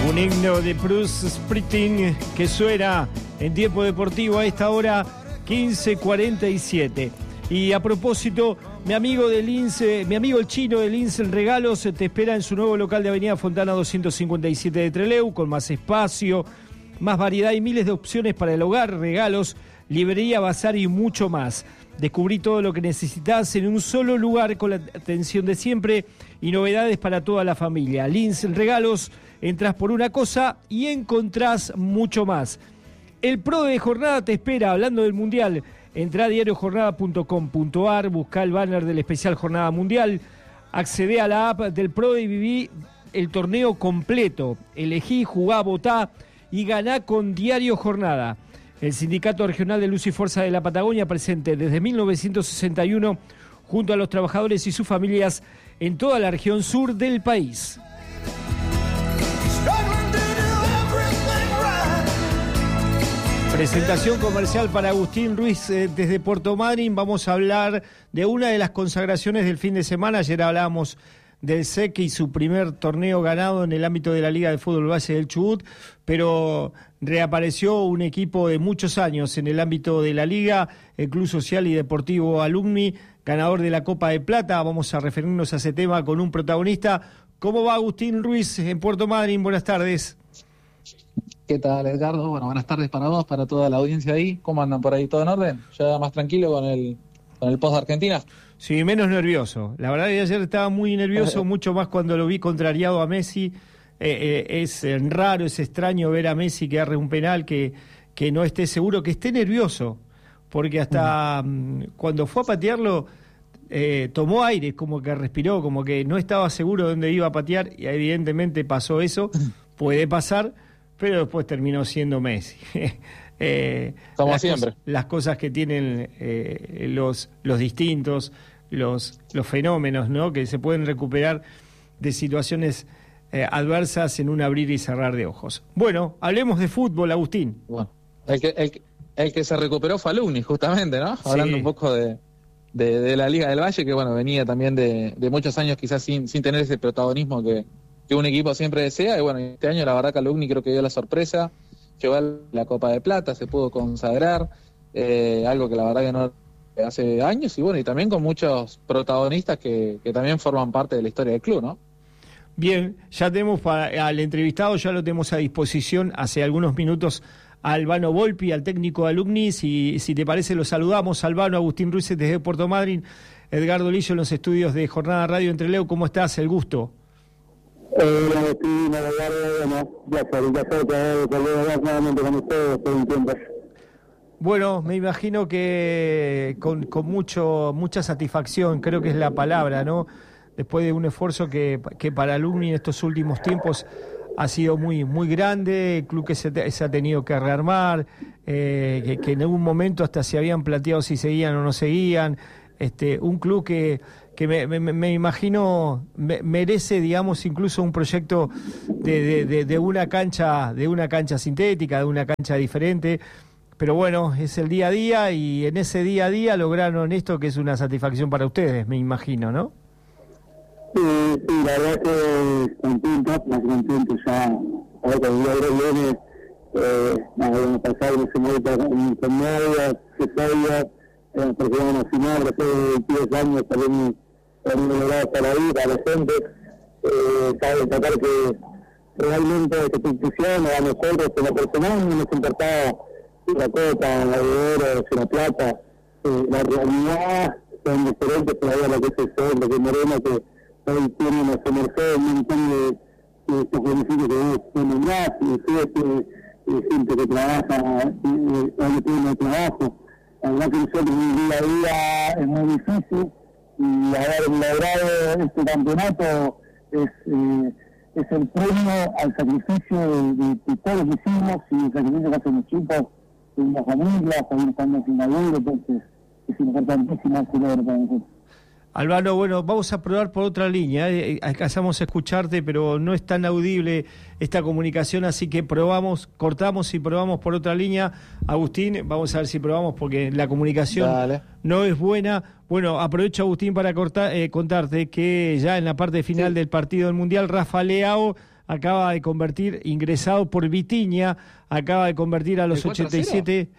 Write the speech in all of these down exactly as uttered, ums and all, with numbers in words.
Un himno de Bruce Springsteen que suena en tiempo deportivo a esta hora quince cuarenta y siete. Y a propósito, mi amigo del Lince, mi amigo el chino del Lince en Regalos te espera en su nuevo local de Avenida Fontana doscientos cincuenta y siete de Trelew, con más espacio, más variedad y miles de opciones para el hogar, regalos, librería, bazar y mucho más. Descubrí todo lo que necesitas en un solo lugar con la atención de siempre y novedades para toda la familia. Lince en Regalos, entras por una cosa y encontrás mucho más. El Pro de Jornada te espera, hablando del Mundial. Entrá a diario jornada punto com punto ar, buscá el banner del especial Jornada Mundial, accedé a la app del Pro y viví el torneo completo. Elegí, jugá, votá y ganá con Diario Jornada. El Sindicato Regional de Luz y Fuerza de la Patagonia, presente desde mil novecientos sesenta y uno junto a los trabajadores y sus familias en toda la región sur del país. Presentación comercial para Agustín Ruiz eh, desde Puerto Madryn. Vamos a hablar de una de las consagraciones del fin de semana. Ayer hablábamos del S E C y su primer torneo ganado en el ámbito de la Liga de Fútbol Base del Chubut, pero reapareció un equipo de muchos años en el ámbito de la Liga, el Club Social y Deportivo Alumni, ganador de la Copa de Plata. Vamos a referirnos a ese tema con un protagonista. ¿Cómo va Agustín Ruiz en Puerto Madryn? Buenas tardes. ¿Qué tal, Edgardo? Bueno, buenas tardes para vos, para toda la audiencia ahí. ¿Cómo andan por ahí? ¿Todo en orden? ¿Ya más tranquilo con el, con el post de Argentina? Sí, menos nervioso. La verdad que ayer estaba muy nervioso, mucho más cuando lo vi contrariado a Messi. Eh, eh, es eh, raro, es extraño ver a Messi que agarre un penal, que, que no esté seguro, que esté nervioso. Porque hasta uh-huh. cuando fue a patearlo, eh, tomó aire, como que respiró, como que no estaba seguro de dónde iba a patear, y evidentemente pasó eso. Puede pasar, pero después terminó siendo Messi. eh, Como las siempre. Cosas, las cosas que tienen eh, los, los distintos, los, los fenómenos, ¿no? Que se pueden recuperar de situaciones eh, adversas en un abrir y cerrar de ojos. Bueno, hablemos de fútbol, Agustín. Bueno, el que, el, el que se recuperó fue Alumni, justamente, ¿no? Sí. Hablando un poco de, de, de la Liga del Valle, que bueno, venía también de, de muchos años quizás sin, sin tener ese protagonismo que que un equipo siempre desea, y bueno, este año la verdad que Alumni creo que dio la sorpresa, llegó a la Copa de Plata, se pudo consagrar, eh, algo que la verdad que no hace años, y bueno, y también con muchos protagonistas que, que también forman parte de la historia del club, ¿no? Bien, ya tenemos para, al entrevistado, ya lo tenemos a disposición hace algunos minutos a Albano Volpi, al técnico de Alumni. Si, si te parece lo saludamos. Albano, Agustín Ruiz desde Puerto Madryn, Edgardo Lillo en los estudios de Jornada Radio en Trelew. ¿Cómo estás? El gusto. Hola, Agustín, bueno, placer, un placer poder volver nuevamente con ustedes por un tiempo. Bueno, me imagino que con, con mucho mucha satisfacción, creo que es la palabra, ¿no? Después de un esfuerzo que, que para Alumni en estos últimos tiempos ha sido muy muy grande, el club que se, te, se ha tenido que rearmar, eh, que, que en algún momento hasta se habían planteado si seguían o no seguían, este, un club que... que me, me, me imagino me, merece, digamos, incluso un proyecto de, de, de, de una cancha de una cancha sintética, de una cancha diferente, pero bueno, es el día a día, y en ese día a día lograron esto que es una satisfacción para ustedes, me imagino, ¿no? Sí, sí, la verdad que contentos, más contentos ya, ahora que el día de viene, eh, vamos a pasar en ese momento con medias, se sabía, eh, porque vamos a final, después de diez años, también hemos logrado para ahí, para la gente, eh, cabe destacar que realmente esta institución, a nosotros, en lo personal, no nos importaba la copa, la de oro, la plata, eh, la realidad son diferentes todavía lo que es el sol, lo que es Moreno, que hoy tiene una merced, un montón de, de estos beneficios que tienen gas, y siete, y gente que trabaja, donde tiene trabajo. La verdad que nosotros en el día a día es muy difícil, y haber logrado este campeonato es, eh, es el premio al sacrificio de, de, de todos los que hicimos, y el sacrificio que hacen los chicos en la familia, también estando sin laburo, entonces es importantísimo este logro para nosotros. Albano, bueno, vamos a probar por otra línea, eh, alcanzamos a escucharte, pero no es tan audible esta comunicación, así que probamos, cortamos y probamos por otra línea. Agustín, vamos a ver si probamos, porque la comunicación Dale. no es buena. Bueno, aprovecho, Agustín, para cortar, eh, contarte que ya en la parte final del partido del Mundial, Rafa Leao acaba de convertir, ingresado por Vitinha, acaba de convertir a los ochenta y siete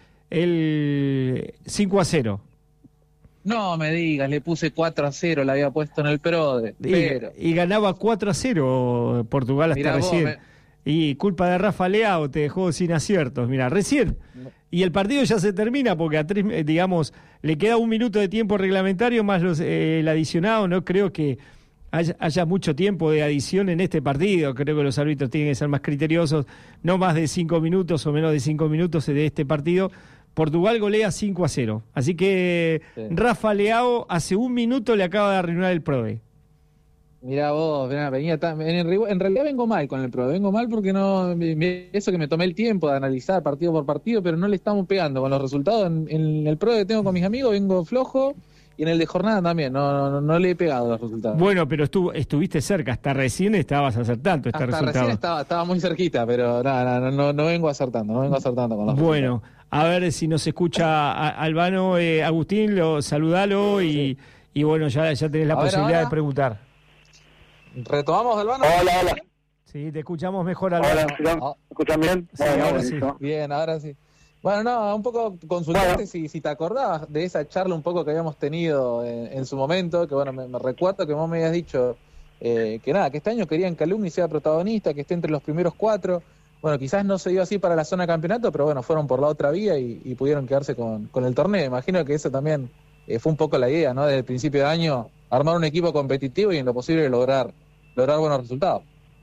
el cinco a cero. No me digas, le puse cuatro a cero, la había puesto en el PRODE. Pero... Y, y ganaba cuatro a cero Portugal hasta Mirá recién. vos, me... Y culpa de Rafa Leao te dejó sin aciertos. Mira, recién. Y el partido ya se termina porque a tres, digamos, le queda un minuto de tiempo reglamentario más los, eh, el adicionado. No creo que haya, haya mucho tiempo de adición en este partido. Creo que los árbitros tienen que ser más criteriosos. No más de cinco minutos o menos de cinco minutos de este partido. Portugal golea cinco a cero. Así que sí. Rafa Leao hace un minuto le acaba de arruinar el PRODE. Mirá vos, mirá, venía tan, en, en realidad vengo mal con el PRODE, vengo mal porque no, eso que me tomé el tiempo de analizar partido por partido, pero no le estamos pegando con los resultados. En, en el PRODE que tengo con mis amigos vengo flojo y en el de jornada también, no, no, no le he pegado los resultados. Bueno, pero estuvo, estuviste cerca, hasta recién estabas acertando este hasta resultado. Hasta recién estaba, estaba muy cerquita, pero no, no, no, no vengo acertando, no vengo acertando con los Bueno, resultados. A ver si nos escucha a, Albano, eh, Agustín, lo, saludalo y, y bueno, ya, ya tenés la a posibilidad ver, de preguntar. ¿Retomamos, Albano? Hola, hola. Sí, te escuchamos mejor, Albano. Hola, ¿me escuchan bien? Sí, bueno, ahora sí. Bien, ahora sí. Bueno, no, un poco consultarte bueno. si, si te acordabas de esa charla un poco que habíamos tenido en, en su momento, que bueno, me, me recuerdo que vos me habías dicho eh, que nada, que este año querían que Alumni sea protagonista, que esté entre los primeros cuatro. Bueno, quizás no se dio así para la zona de campeonato, pero bueno, fueron por la otra vía y, y pudieron quedarse con, con el torneo. Imagino que eso también eh, fue un poco la idea, ¿no? Desde el principio de año, armar un equipo competitivo y en lo posible lograr lograr buenos resultados.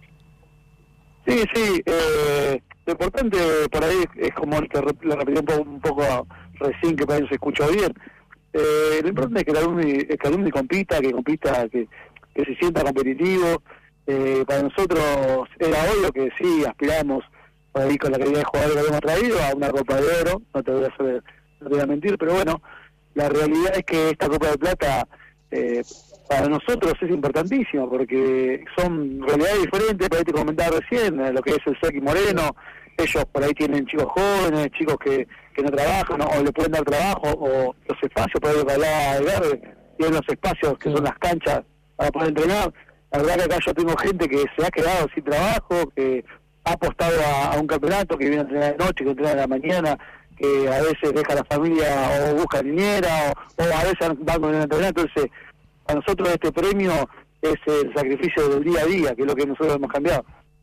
Sí, sí, eh, lo importante por ahí es como te lo repetí un poco, un poco recién, que para eso se escuchó bien. Eh, lo importante es que el alumni, es que el alumni compita, que compita, que, que se sienta competitivo. Eh, para nosotros era obvio que sí, aspiramos por ahí con la calidad de jugador que habíamos traído a una Copa de Oro, no te voy a, hacer, no te voy a mentir, pero bueno, la realidad es que esta Copa de Plata eh, para nosotros es importantísimo porque son realidades diferentes. Por ahí te comentaba recién lo que es el Seki Moreno, ellos por ahí tienen chicos jóvenes, chicos que, que no trabajan, ¿no? O le pueden dar trabajo, o los espacios, por ahí lo que hablaba Edgar, tienen los espacios que son las canchas para poder entrenar. La verdad que acá yo tengo gente que se ha quedado sin trabajo, que ha apostado a, a un campeonato, que viene a entrenar de noche, que entrena de la mañana, que a veces deja a la familia o busca niñera, o, o a veces van con el entrenamiento. Entonces, a nosotros este premio es el sacrificio del día a día, que es lo que nosotros hemos cambiado.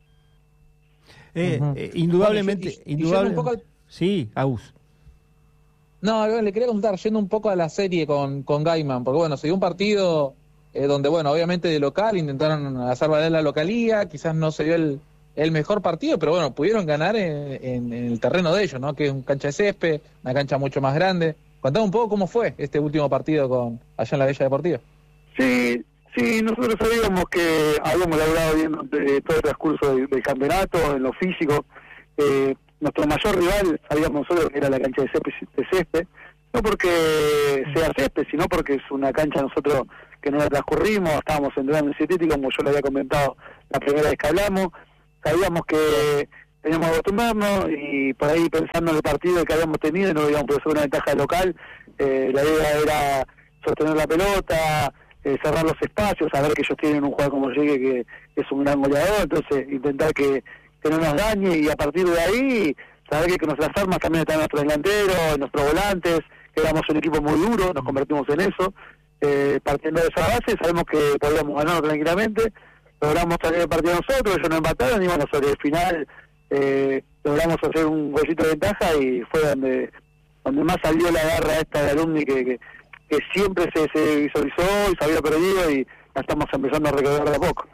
Eh, uh-huh. eh, indudablemente, bueno, y, y, indudable... y un poco al... Sí, Agus. No, le quería contar, yendo un poco a la serie con, con Gaiman, porque bueno, se dio un partido eh, donde, bueno, obviamente de local, intentaron hacer valer la localía, quizás no se dio el, el mejor partido, pero bueno, pudieron ganar en, en, en el terreno de ellos, ¿no? Que es una cancha de césped, una cancha mucho más grande. Contame un poco cómo fue este último partido con allá en la Bella Deportiva. Sí, sí, nosotros sabíamos que habíamos logrado bien eh, todo el transcurso del, del campeonato, en lo físico. Eh, nuestro mayor rival, sabíamos nosotros que era la cancha de césped, de césped, no porque sea césped, sino porque es una cancha nosotros que no la transcurrimos, estábamos entrenando en sintético, como yo lo había comentado la primera vez que hablamos. Sabíamos que teníamos que acostumbrarnos y por ahí pensando en el partido que habíamos tenido, no íbamos a poder ser una ventaja local. Eh, la idea era sostener la pelota, eh, cerrar los espacios, saber que ellos tienen un jugador como Llegue que, que es un gran goleador, entonces intentar que, que no nos dañe y a partir de ahí saber que, que nuestras armas también están en nuestros delanteros, en nuestros volantes, que éramos un equipo muy duro, nos convertimos en eso. Eh, partiendo de esa base sabemos que podíamos ganar tranquilamente, logramos salir el partido nosotros, ellos nos empataron y bueno, sobre el final eh, logramos hacer un golcito de ventaja y fue donde donde más salió la garra esta de Alumni que, que, que siempre se, se visualizó y se había perdido y la estamos empezando a recordar de a poco.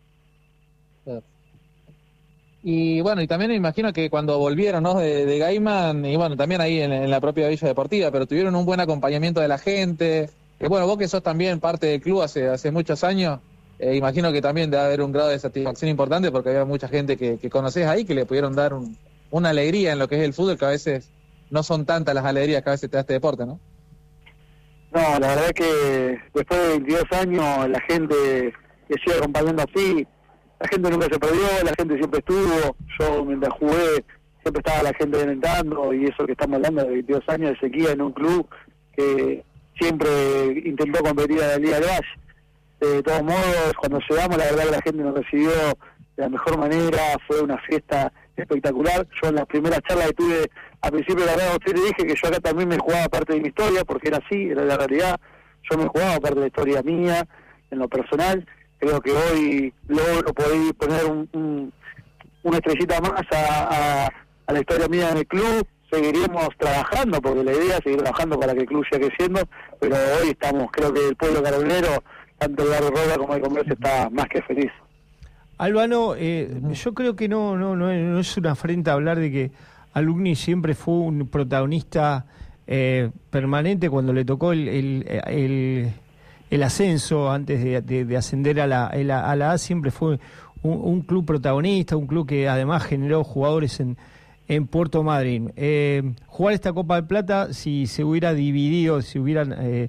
Y bueno, y también me imagino que cuando volvieron, ¿no? de, de Gaiman, y bueno, también ahí en, en la propia Villa Deportiva, pero tuvieron un buen acompañamiento de la gente, que bueno, vos que sos también parte del club hace, hace muchos años, eh, imagino que también debe haber un grado de satisfacción importante porque había mucha gente que, que conocés ahí que le pudieron dar un, una alegría en lo que es el fútbol, que a veces no son tantas las alegrías que a veces te da este deporte, ¿no? No, la verdad que después de veintidós años la gente que sigue acompañando así, la gente nunca se perdió, la gente siempre estuvo. Yo mientras jugué siempre estaba la gente alentando y eso que estamos hablando de veintidós años de sequía en un club que siempre intentó competir a la Liga del Valle. De todos modos, cuando llegamos la verdad que la gente nos recibió de la mejor manera, fue una fiesta espectacular. Yo en la primera charla que tuve a principio de la radio, usted le dije que yo acá también me jugaba parte de mi historia, porque era así, era la realidad. Yo me jugaba parte de la historia mía, en lo personal. Creo que hoy logro poder poner un, un, una estrellita más a, a, a la historia mía en el club. Seguiremos trabajando, porque la idea es seguir trabajando para que el club siga creciendo, pero hoy estamos, creo que el pueblo carabinero, tanto el barrio Roca como el comercio, está más que feliz. Albano, eh, uh-huh. yo creo que no, no, no, no es una afrenta hablar de que Alumni siempre fue un protagonista eh, permanente cuando le tocó el, el, el, el ascenso antes de, de, de ascender a la, a la A, siempre fue un, un club protagonista, un club que además generó jugadores en, en Puerto Madryn. Eh, jugar esta Copa de Plata, si se hubiera dividido, si hubieran... Eh,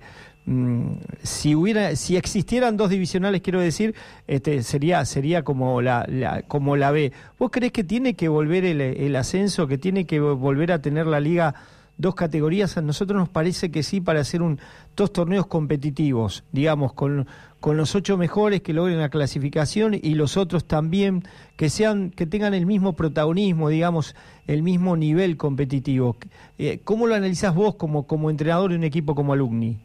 si hubiera, si existieran dos divisionales, quiero decir, este sería sería como la, la como la B. ¿Vos creés que tiene que volver el, el ascenso, que tiene que volver a tener la liga dos categorías? A nosotros nos parece que sí, para hacer un dos torneos competitivos, digamos, con con los ocho mejores que logren la clasificación y los otros también que sean, que tengan el mismo protagonismo, digamos, el mismo nivel competitivo. Eh, ¿Cómo lo analizás vos como como entrenador de un equipo como Alumni?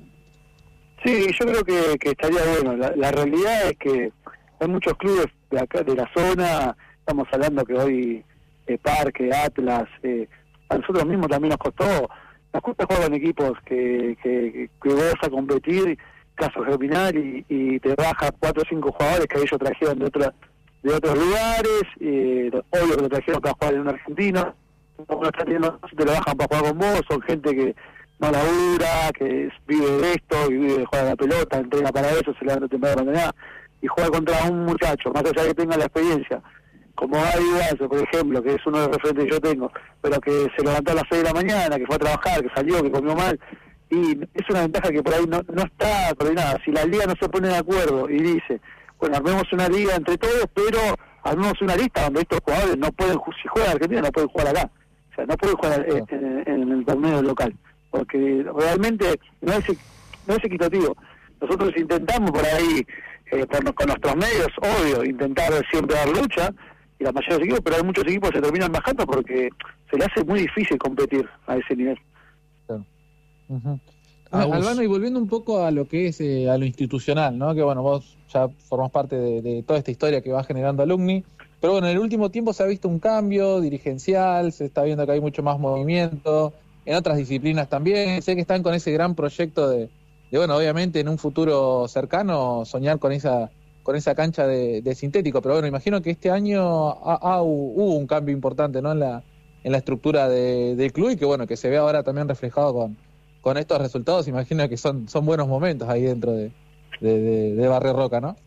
Sí, yo creo que, que estaría bueno. La, la realidad es que hay muchos clubes de acá, de la zona. Estamos hablando que hoy eh, Parque, Atlas, eh, a nosotros mismos también nos costó, nos cuesta jugar con equipos que, que, que vos a competir, caso Germinal, y, y te baja cuatro o cinco jugadores que ellos trajeron de otros de otros lugares, eh, obvio que lo trajeron para jugar en un argentino, no está teniendo, te lo bajan para jugar con vos, son gente que no labura, que es, vive de esto, y vive de jugar a la pelota, entrena para eso, se levanta temprano para entrenar, y juega contra un muchacho, más allá de que tenga la experiencia, como Gaby Guaso, por ejemplo, que es uno de los referentes que yo tengo, pero que se levantó a las seis de la mañana, que fue a trabajar, que salió, que comió mal, y es una ventaja que por ahí no, no está coordinada. Si la liga no se pone de acuerdo y dice, bueno, armemos una liga entre todos, pero armemos una lista donde estos jugadores no pueden, si juegan Argentina, no pueden jugar acá, o sea, no pueden jugar en, en, en el torneo local, porque realmente no es, no es equitativo. Nosotros intentamos por ahí, eh, por, con nuestros medios, obvio, intentar siempre dar lucha, y la mayoría de los equipos, pero hay muchos equipos que se terminan bajando porque se le hace muy difícil competir a ese nivel. Claro. Uh-huh. Ah, Albano, y volviendo un poco a lo que es eh, a lo institucional, ¿no? Que bueno, vos ya formás parte de, de toda esta historia que va generando Alumni, pero bueno, en el último tiempo se ha visto un cambio dirigencial, se está viendo que hay mucho más movimiento, en otras disciplinas también. Sé que están con ese gran proyecto de, de bueno, obviamente en un futuro cercano soñar con esa con esa cancha de, de sintético, pero bueno, imagino que este año ha, ha, hubo un cambio importante, ¿no? En la en la estructura de, del club, y que bueno, que se ve ahora también reflejado con, con estos resultados. Imagino que son son buenos momentos ahí dentro de, de, de, de Barrio Roca, ¿no?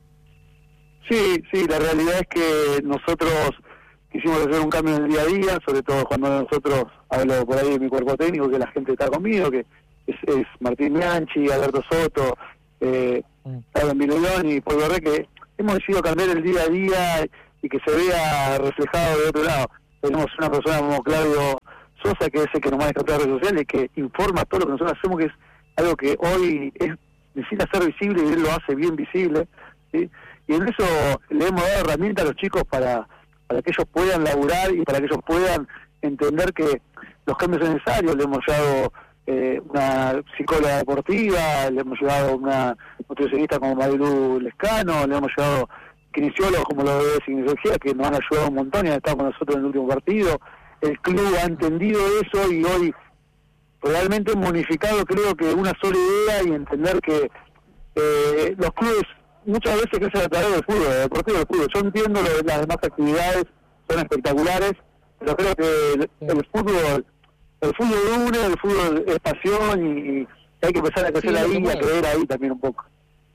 Sí, sí, la realidad es que nosotros quisimos hacer un cambio en el día a día, sobre todo cuando nosotros, hablo por ahí de mi cuerpo técnico, que la gente está conmigo, que es, es Martín Bianchi, Alberto Soto, eh, Carlos Milellón y Paul Borré, que hemos decidido cambiar el día a día y que se vea reflejado de otro lado. Tenemos una persona como Claudio Sosa, que es el que nos maneja todas las redes sociales, que informa todo lo que nosotros hacemos, que es algo que hoy es, necesita ser visible, y él lo hace bien visible, ¿sí? Y en eso le hemos dado herramientas a los chicos para, para que ellos puedan laburar y para que ellos puedan entender que los cambios son necesarios. Le hemos llevado eh, una psicóloga deportiva, le hemos llevado una nutricionista como Marilu Lescano, le hemos llevado kinesiólogos como lo de Kinesiología, que nos han ayudado un montón y han estado con nosotros en el último partido. El club ha entendido eso y hoy realmente hemos unificado, creo que una sola idea, y entender que eh, los clubes muchas veces crecen a través del fútbol, del deportivo del fútbol. Yo entiendo que las demás actividades son espectaculares, pero creo que el, el fútbol el fútbol une, el fútbol es pasión, y, y hay que empezar a crecer sí, ahí y a creer ahí también un poco.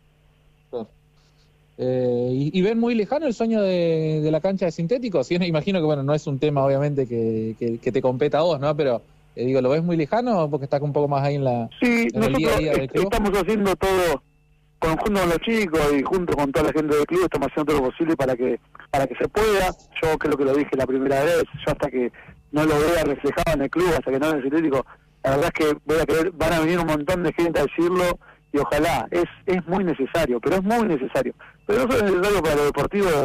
Eh, y, y ven muy lejano el sueño de, de la cancha de sintético. Sí, imagino que bueno, no es un tema obviamente que, que, que te competa a vos, ¿no? Pero eh, digo, ¿lo ves muy lejano porque estás un poco más ahí en la sí, en el día a día del club? Estamos haciendo todo conjunto con los chicos y junto con toda la gente del club, estamos haciendo todo lo posible para que para que se pueda. Yo creo que lo dije la primera vez, yo hasta que no lo vea reflejado en el club, hasta que no en el sintético, la verdad es que voy a creer, van a venir un montón de gente a decirlo, y ojalá, es es muy necesario, pero es muy necesario. Pero no solo es necesario para lo deportivo de,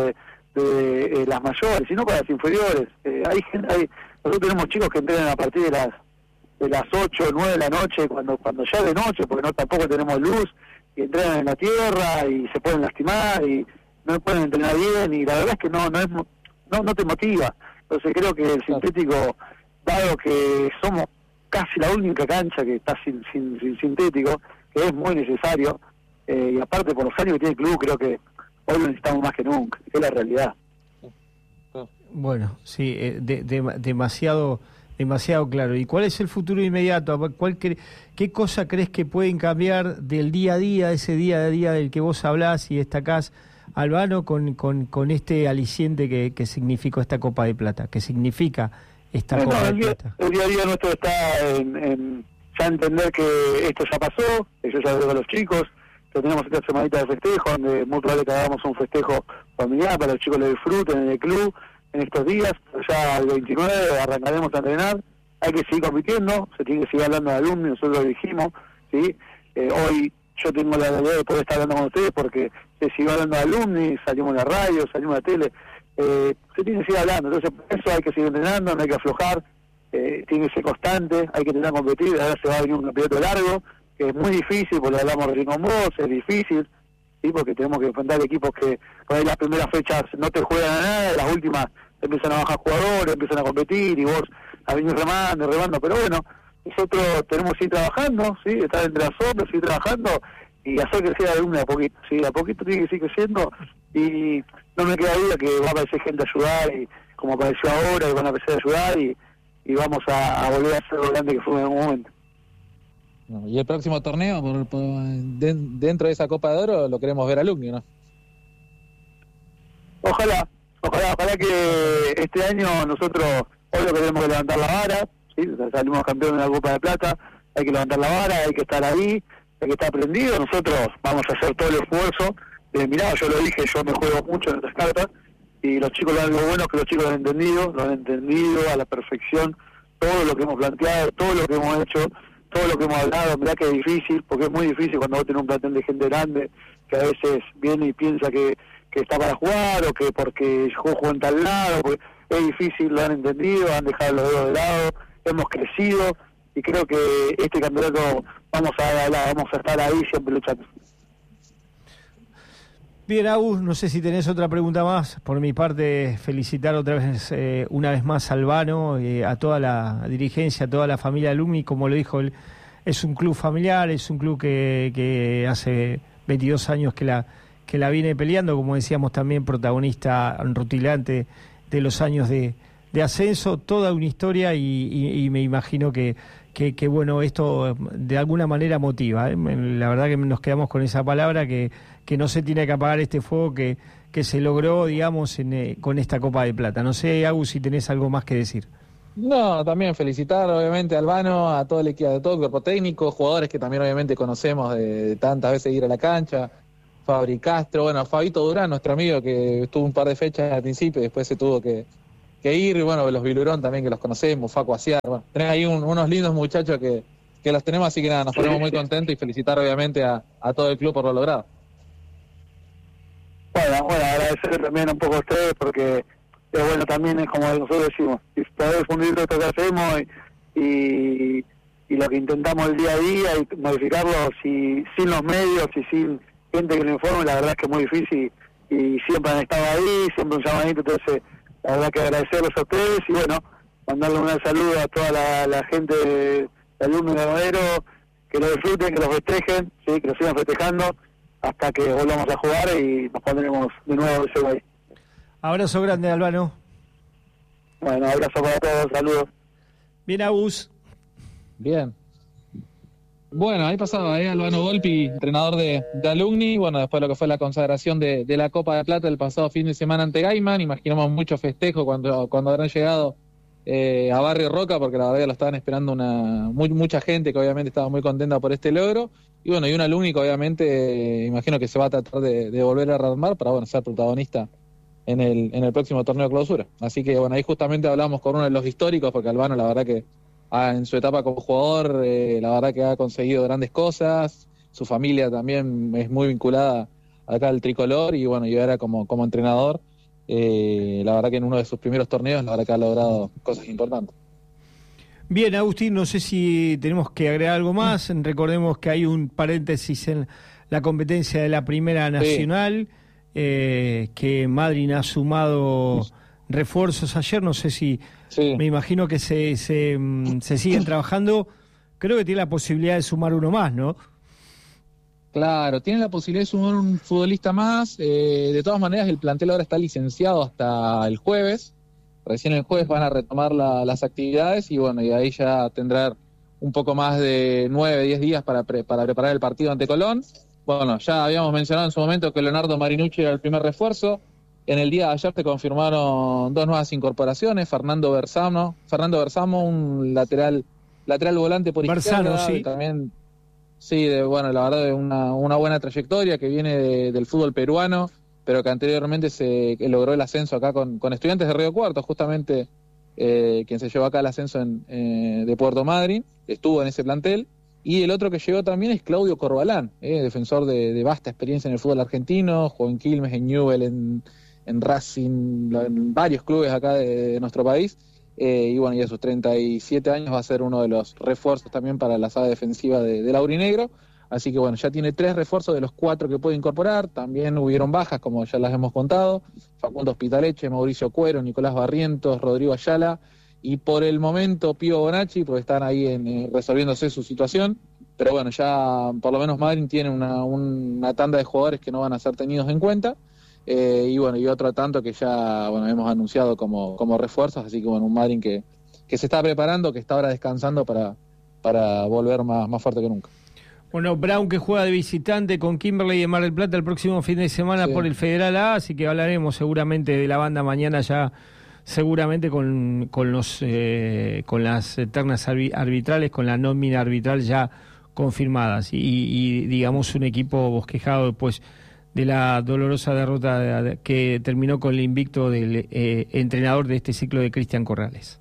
de eh, las mayores, sino para las inferiores. Eh, hay gente, hay, nosotros tenemos chicos que entrenan a partir de las de las ocho o nueve de la noche, cuando cuando ya es de noche, porque no tampoco tenemos luz, y entrenan en la tierra y se pueden lastimar y no pueden entrenar bien, y la verdad es que no no es no no te motiva. Entonces creo que el sintético, dado que somos casi la única cancha que está sin sin, sin sintético, que es muy necesario, eh, y aparte por los años que tiene el club, creo que hoy lo necesitamos más que nunca, es la realidad. Bueno, sí, eh, de, de, demasiado demasiado claro. ¿Y cuál es el futuro inmediato? ¿Cuál cre ¿Qué cosa crees que pueden cambiar del día a día, ese día a día del que vos hablás y destacás, Albano, con, con, con este aliciente que, que significó esta Copa de Plata, que significa esta no, Copa no, de el día, Plata? El día a día nuestro está en, en ya entender que esto ya pasó, eso ya lo digo a los chicos, que tenemos esta semanita de festejo, donde muy probable que hagamos un festejo familiar para que los chicos lo disfruten en el club en estos días. Ya el veintinueve arrancaremos a entrenar, hay que seguir compitiendo, se tiene que seguir hablando de alumnos, nosotros lo dijimos, ¿sí? Eh, hoy yo tengo la realidad de poder estar hablando con ustedes porque se sigue hablando de alumni, salimos en la radio, salimos en la tele, eh, se tiene que seguir hablando, entonces por eso hay que seguir entrenando, no hay que aflojar, eh, tiene que ser constante, hay que tener a competir, ahora se va a venir un campeonato largo, que es muy difícil, porque lo hablamos recién con vos, es difícil, ¿sí? Porque tenemos que enfrentar equipos que por ahí las primeras fechas no te juegan a nada, las últimas empiezan a bajar jugadores, empiezan a competir y vos a venir remando, remando, pero bueno, nosotros tenemos que ir trabajando, ¿sí? Estar entre las sombras, seguir trabajando y hacer crecer al alumno de a poquito, ¿sí? A poquito tiene que seguir creciendo y no me queda duda que va a aparecer gente a ayudar, y como apareció ahora, y van a empezar a ayudar y, y vamos a, a volver a ser lo grande que fue en algún momento. Y el próximo torneo, por, por, de, dentro de esa Copa de Oro, lo queremos ver a Alumni, ¿no? Ojalá, ojalá, ojalá que este año nosotros, hoy lo que tenemos que levantar la vara, ¿sí? O sea, salimos campeones de la Copa de Plata, hay que levantar la vara, hay que estar ahí, hay que estar prendido, nosotros vamos a hacer todo el esfuerzo. Eh, mirá, yo lo dije, yo me juego mucho en estas cartas, y los chicos, lo algo bueno es que los chicos lo han entendido, lo han entendido a la perfección, todo lo que hemos planteado, todo lo que hemos hecho, todo lo que hemos hablado. Mirá que es difícil, porque es muy difícil cuando vos tenés un plantel de gente grande, que a veces viene y piensa que, que está para jugar, o que porque yo juego en tal lado, porque es difícil, lo han entendido, han dejado los dedos de lado, hemos crecido, y creo que este campeonato vamos a, vamos a estar ahí siempre luchando. Bien, Agus, no sé si tenés otra pregunta más. Por mi parte, felicitar otra vez, eh, una vez más a Albano, eh, a toda la dirigencia, a toda la familia Alumni. Como lo dijo él, es un club familiar, es un club que, que hace veintidós años que la, que la viene peleando, como decíamos también, protagonista rutilante de los años de, de ascenso, toda una historia, y, y, y me imagino que, que, que, bueno, esto de alguna manera motiva, ¿eh? La verdad que nos quedamos con esa palabra, que que no se tiene que apagar este fuego que, que se logró, digamos, en, eh, con esta Copa de Plata. No sé, Agus, si tenés algo más que decir. No, también felicitar obviamente a Albano, a todo el equipo, a todo el cuerpo técnico, jugadores que también obviamente conocemos de, de tantas veces ir a la cancha, Fabri Castro, bueno, Fabito Durán, nuestro amigo, que estuvo un par de fechas al principio y después se tuvo que, que ir, y bueno, los Vilurón también, que los conocemos, Facu Aciar, bueno, tenés ahí un, unos lindos muchachos que, que los tenemos, así que nada, nos ponemos muy contentos, y felicitar obviamente a, a todo el club por lo logrado. Bueno, bueno, agradecerle también un poco a ustedes, porque es bueno también, es como nosotros decimos, poder difundir todo esto que hacemos y, y, y lo que intentamos el día a día, y modificarlo si, sin los medios y sin gente que lo informe. La verdad es que es muy difícil, y siempre han estado ahí, siempre un llamadito, entonces la verdad que agradecerles a ustedes, y bueno, mandarle un gran saludo a toda la, la gente de Alumni Ganadero, que lo disfruten, que lo festejen, sí, que lo sigan festejando hasta que volvamos a jugar y nos pondremos de nuevo ese ahí. Abrazo grande, Albano. Bueno, abrazo para todos, saludos. Bien, Agus. Bien. Bueno, ahí pasaba, ¿eh? Albano Volpi, entrenador de, de Alumni, bueno, después de lo que fue la consagración de, de la Copa de Plata el pasado fin de semana ante Gaiman. Imaginamos mucho festejo cuando, cuando habrán llegado eh, a Barrio Roca, porque la verdad que lo estaban esperando una muy, mucha gente que obviamente estaba muy contenta por este logro. Y bueno, y un Alumni que obviamente eh, imagino que se va a tratar de, de volver a rearmar para, bueno, ser protagonista en el en el próximo torneo de clausura. Así que bueno, ahí justamente hablamos con uno de los históricos, porque Albano la verdad que ah, en su etapa como jugador, eh, la verdad que ha conseguido grandes cosas, su familia también es muy vinculada acá al tricolor, y bueno, y ahora como, como entrenador, eh, la verdad que en uno de sus primeros torneos, la verdad que ha logrado cosas importantes. Bien, Agustín, no sé si tenemos que agregar algo más. Recordemos que hay un paréntesis en la competencia de la Primera Nacional, sí. eh, que Madryn ha sumado refuerzos ayer. No sé si, sí. me imagino que se, se, se siguen trabajando. Creo que tiene la posibilidad de sumar uno más, ¿no? Claro, tiene la posibilidad de sumar un futbolista más. Eh, de todas maneras, el plantel ahora está licenciado hasta el jueves. Recién el jueves van a retomar la, las actividades y bueno, y ahí ya tendrán un poco más de nueve, diez días para, pre, para preparar el partido ante Colón. Bueno, ya habíamos mencionado en su momento que Leonardo Marinucci era el primer refuerzo. En el día de ayer se confirmaron dos nuevas incorporaciones. Fernando Bersamo, Fernando Bersamo, un lateral lateral volante por Bersano, izquierda. Sí, también, sí, de, bueno, la verdad de una, una buena trayectoria que viene de, del fútbol peruano, pero que anteriormente se que logró el ascenso acá con, con Estudiantes de Río Cuarto, justamente eh, quien se llevó acá el ascenso en, eh, de Puerto Madryn, estuvo en ese plantel. Y el otro que llegó también es Claudio Corbalán, eh, defensor de, de vasta experiencia en el fútbol argentino, jugó en Quilmes, en Newell, en, en Racing, en varios clubes acá de, de nuestro país. Eh, y bueno, y a sus treinta y siete años va a ser uno de los refuerzos también para la saga defensiva de, del aurinegro. Así que bueno, ya tiene tres refuerzos de los cuatro que puede incorporar. También hubieron bajas, como ya las hemos contado. Facundo Hospitaleche, Mauricio Cuero, Nicolás Barrientos, Rodrigo Ayala. Y por el momento Pío Bonacci, porque están ahí en, eh, resolviéndose su situación. Pero bueno, ya por lo menos Madryn tiene una, una tanda de jugadores que no van a ser tenidos en cuenta. Eh, y bueno, y otro tanto que ya bueno hemos anunciado como, como refuerzos. Así que bueno, un Madryn que, que se está preparando, que está ahora descansando para, para volver más, más fuerte que nunca. Bueno, Brown que juega de visitante con Kimberley de Mar del Plata el próximo fin de semana sí. por el Federal A, así que hablaremos seguramente de la banda mañana ya, seguramente con, con, los, eh, con las ternas arbitrales, con la nómina arbitral ya confirmadas y, y digamos un equipo bosquejado después de la dolorosa derrota que terminó con el invicto del eh, entrenador de este ciclo de Cristian Corrales.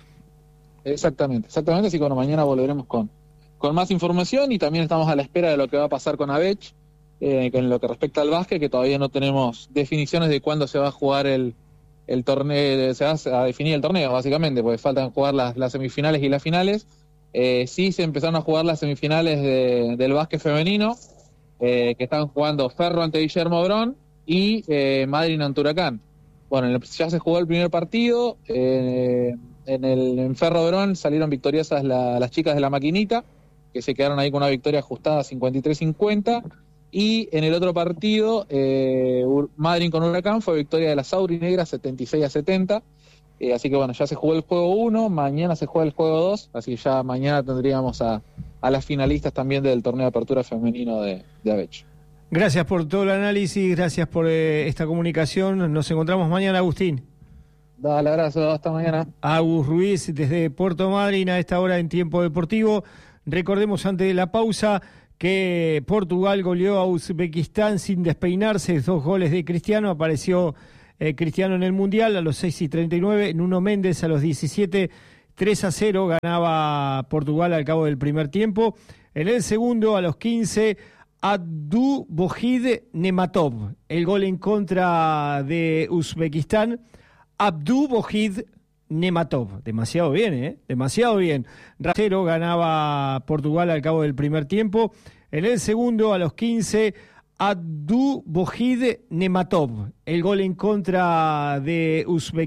Exactamente, exactamente, así que bueno, mañana volveremos con con más información y también estamos a la espera de lo que va a pasar con Abech, eh, en lo que respecta al básquet, que todavía no tenemos definiciones de cuándo se va a jugar el, el torneo, se va a definir el torneo básicamente, porque faltan jugar las, las semifinales y las finales. Eh, sí se empezaron a jugar las semifinales de, del básquet femenino, eh, que están jugando Ferro ante Guillermo Brón y eh, Madryn ante Huracán. Bueno, ya se jugó el primer partido, eh, en el en Ferro Brón salieron victoriosas la, las chicas de la Maquinita, que se quedaron ahí con una victoria ajustada cincuenta y tres cincuenta, y en el otro partido, eh, Madryn con Huracán, fue victoria de las aurinegras setenta y seis a setenta, eh, así que bueno, ya se jugó el juego uno, mañana se juega el juego dos, así que ya mañana tendríamos a, a las finalistas también del torneo de apertura femenino de, de Abech. Gracias por todo el análisis, gracias por eh, esta comunicación, nos encontramos mañana, Agustín. Dale, abrazo, hasta mañana. Agus Ruiz desde Puerto Madryn a esta hora en Tiempo Deportivo. Recordemos antes de la pausa que Portugal goleó a Uzbekistán sin despeinarse, dos goles de Cristiano, apareció eh, Cristiano en el Mundial a los seis y treinta y nueve, Nuno Méndez a los diecisiete, tres a cero ganaba Portugal al cabo del primer tiempo. En el segundo, a los quince, Abdubohid Nematov, el gol en contra de Uzbekistán, Abdubohid Nematov, demasiado bien, ¿eh? Demasiado bien. Cero ganaba Portugal al cabo del primer tiempo. En el segundo, a los quince, Abdubohid Nematov, el gol en contra de Uzbekistán.